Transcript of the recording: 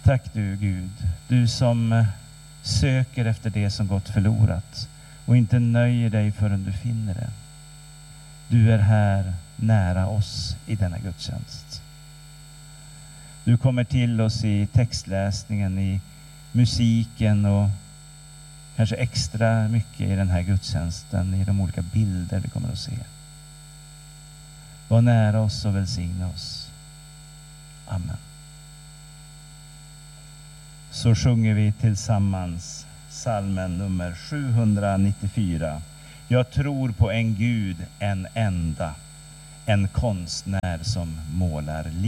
Tack du Gud, du som söker efter det som gått förlorat och inte nöjer dig förrän du finner det. Du är här nära oss i denna gudstjänst. Du kommer till oss i textläsningen, i musiken och kanske extra mycket i den här gudstjänsten, i de olika bilder vi kommer att se. Var nära oss och välsigna oss. Amen. Så sjunger vi tillsammans psalmen nummer 794. Jag tror på en Gud, en enda, en konstnär som målar liv.